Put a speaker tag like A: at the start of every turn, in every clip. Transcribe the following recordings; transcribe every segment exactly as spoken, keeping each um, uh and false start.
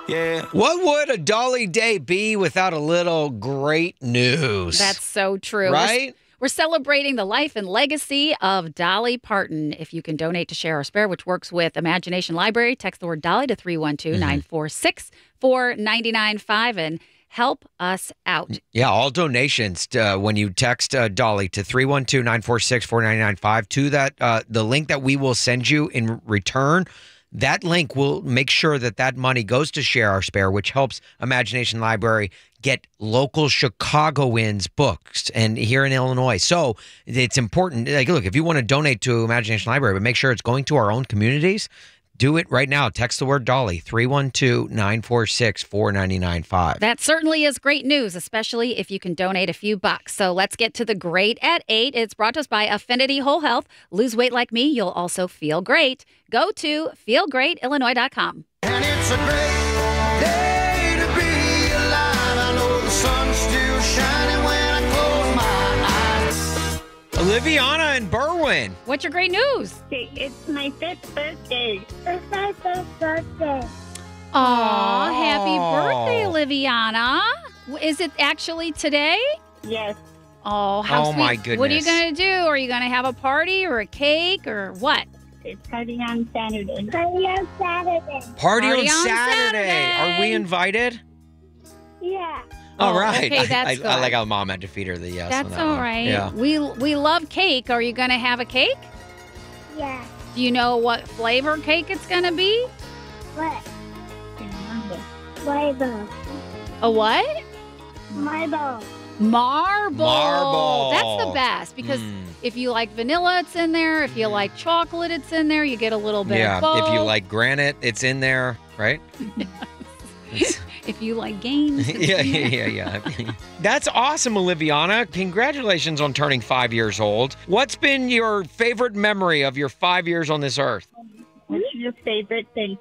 A: Yeah.
B: What would a Dolly Day be without a little great news?
C: That's so true.
B: Right?
C: We're, we're celebrating the life and legacy of Dolly Parton. If you can donate to Share or Spare, which works with Imagination Library, text the word Dolly to three one two, nine four six, four nine nine five and help us out.
B: Yeah, all donations uh, when you text uh, Dolly to three one two, nine four six, four nine nine five to that uh, the link that we will send you in return. That link will make sure that that money goes to Share or Spare, which helps Imagination Library get local Chicagoans books and here in Illinois. So it's important. Like, look, if you want to donate to Imagination Library, but make sure it's going to our own communities, do it right now. Text the word Dolly, three one two, nine four six, four nine nine five.
C: That certainly is great news, especially if you can donate a few bucks. So let's get to the great at eight. It's brought to us by Affinity Whole Health. Lose weight like me, you'll also feel great. Go to feel great illinois dot com.
A: And it's a great day to be alive. I know the sun's still shining when I close my eyes.
B: Oliviana and Berwyn.
C: What's your great news?
D: Okay, it's my fifth birthday. It's my fifth birthday.
C: Aw, happy
B: Oh.
C: birthday, Oliviana. Is it actually today?
D: Yes.
C: Oh, how
B: Oh,
C: sweet.
B: my
C: What are you
B: goodness.
C: going to do? Are you going to have a party or a cake or what?
D: It's starting on Saturday. Starting on Saturday.
B: Party,
C: Party
B: on,
C: on
B: Saturday.
C: Saturday.
B: Are we invited?
D: Yeah.
B: All
C: Oh,
B: right.
C: okay, that's
B: I, I,
C: good.
B: I like how Mom had to feed her the yes. on
C: That's
B: that
C: all
B: one.
C: right.
B: Yeah.
C: We we love cake. Are you going to have a cake?
D: Yeah.
C: Do you know what flavor cake it's going to be?
D: What? Marble.
C: A what?
D: Marble.
C: Marble.
B: Marble.
C: That's the best because
B: Mm.
C: if you like vanilla, it's in there. If you like chocolate, it's in there. You get a little bit
B: Yeah.
C: of both.
B: If you like granite, it's in there, right? It's-
C: If you like games, it's
B: yeah,
C: in
B: yeah,
C: there.
B: yeah, yeah. That's awesome, Oliviana. Congratulations on turning five years old. What's been your favorite memory of your five years on this earth?
D: What's your favorite thing?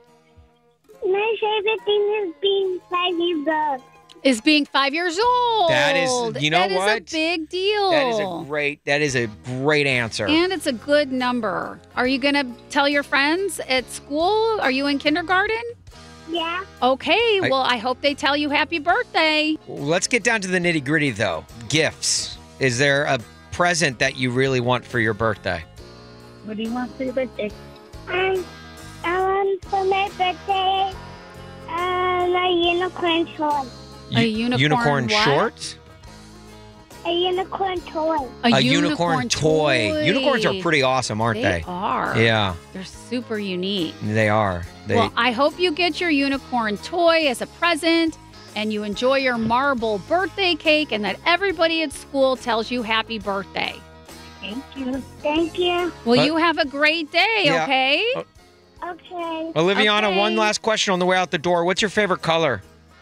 D: My favorite thing is being five years old.
C: Is being five years old.
B: That is- you know
C: That is
B: what?
C: a big deal.
B: That is a great. That is a great answer.
C: And it's a good number. Are you going to tell your friends at school? Are you in kindergarten?
D: Yeah.
C: Okay,
B: I-
C: well, I hope they tell you happy birthday.
B: Let's get down to the nitty gritty, though. Gifts. Is there a present that you really want for your birthday?
D: What do you want for your birthday? Um, I want for my birthday um, a unicorn toy.
C: A
B: U-
C: unicorn
B: Unicorn
C: what?
B: shorts?
D: A unicorn toy.
C: A,
B: unicorn, toy. Unicorns are pretty awesome, aren't
C: They
B: they?
C: are.
B: Yeah,
C: They're super unique.
B: they are. They,
C: Well, I hope you get your unicorn toy as a present and you enjoy your marble birthday cake and that everybody at school tells you happy birthday.
D: Thank you. Thank you.
C: Well,
B: What?
C: you have a great day,
B: Yeah.
C: okay?
B: Oh.
D: Okay.
B: Oliviana,
C: Okay.
B: one last question on the way out the door. What's your favorite color?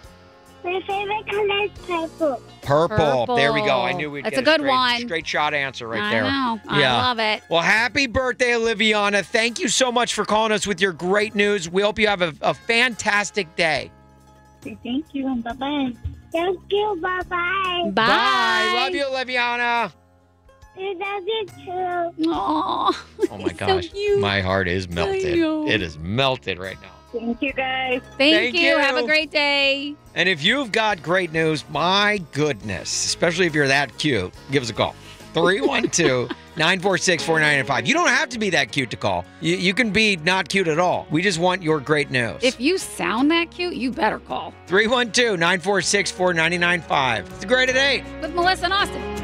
D: My favorite color is purple.
B: Purple. There we go. I
C: Purple.
B: knew we'd
C: That's
B: get
C: a good
B: straight,
C: one.
B: straight shot answer right
C: I
B: there.
C: know.
B: Yeah.
C: I love it.
B: Well, happy birthday, Oliviana. Thank you so much for calling us with your great news. We hope you have a, a fantastic day.
D: Okay, thank you and bye-bye. Thank you. Bye-bye.
C: Bye.
B: Love you, Oliviana.
D: I love you too.
C: Aw,
B: Oh, my
C: he's so
B: gosh.
C: cute.
B: My heart is melted.
C: know.
B: It is melted right now.
D: Thank you, guys.
C: Thank,
B: Thank
C: you.
B: you.
C: Have a great day.
B: And if you've got great news, my goodness, especially if you're that cute, give us a call. three one two, nine four six, four nine nine five. You don't have to be that cute to call. You, you can be not cute at all. We just want your great news.
C: If you sound that cute, you better call.
B: three one two, nine four six, four nine nine five. It's a great at eight.
C: With Melissa and Austin.